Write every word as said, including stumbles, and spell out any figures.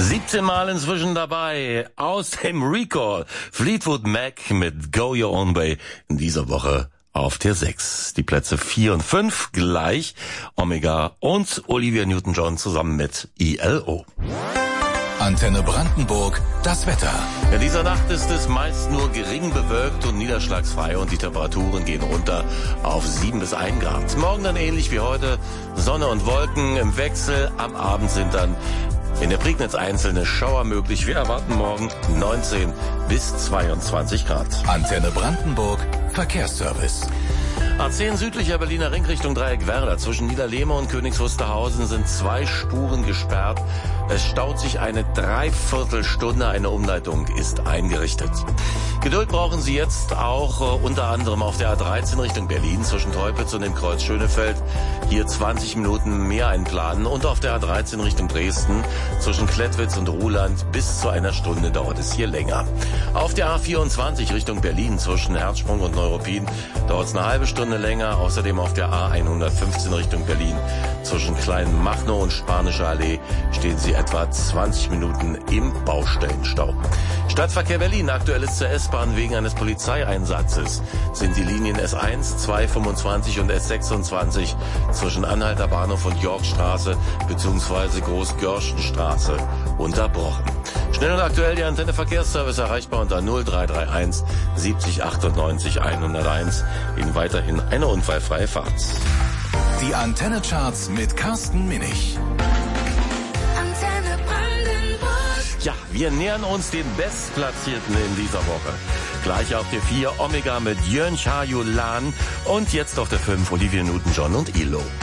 siebzehn Mal inzwischen dabei. Aus dem Recall. Fleetwood Mac mit Go Your Own Way. In dieser Woche auf Tier sechs. Die Plätze vier und fünf gleich. Omega und Olivia Newton-John zusammen mit I L O. Antenne Brandenburg, das Wetter. In dieser Nacht ist es meist nur gering bewölkt und niederschlagsfrei und die Temperaturen gehen runter auf sieben bis ein Grad. Morgen dann ähnlich wie heute, Sonne und Wolken im Wechsel. Am Abend sind dann in der Prignitz einzelne Schauer möglich. Wir erwarten morgen neunzehn bis zweiundzwanzig Grad. Antenne Brandenburg, Verkehrsservice. A zehn südlicher Berliner Ring Richtung Dreieck Werder. Zwischen Niederlehme und Königs Wusterhausen sind zwei Spuren gesperrt. Es staut sich eine Dreiviertelstunde. Eine Umleitung ist eingerichtet. Geduld brauchen Sie jetzt auch äh, unter anderem auf der A dreizehn Richtung Berlin zwischen Teupitz und dem Kreuz Schönefeld. Hier zwanzig Minuten mehr einplanen. Und auf der A dreizehn Richtung Dresden zwischen Klettwitz und Ruhland bis zu einer Stunde dauert es hier länger. Auf der A vierundzwanzig Richtung Berlin zwischen Herzsprung und Neuruppin dauert es eine halbe Stunde länger. Außerdem auf der A hundertfünfzehn Richtung Berlin zwischen Kleinmachnow und Spanische Allee stehen Sie etwa zwanzig Minuten im Baustellenstau. Stadtverkehr Berlin, aktuelles zur S-Bahn wegen eines Polizeieinsatzes sind die Linien S eins, zwei, fünfundzwanzig und S sechsundzwanzig zwischen Anhalter Bahnhof und Yorkstraße bzw. Groß-Görschenstraße unterbrochen. Schnell und aktuell die Antenne Verkehrsservice erreichbar unter null drei drei eins siebzig achtundneunzig hunderteins. Ihnen weiterhin eine unfallfreie Fahrt. Die Antenne Charts mit Carsten Minich. Antenne Brandenburg. Ja, wir nähern uns den Bestplatzierten in dieser Woche. Gleich auf der vier Omega mit Jörn Chajulan und jetzt auf der fünf Olivia Newton-John und I L O.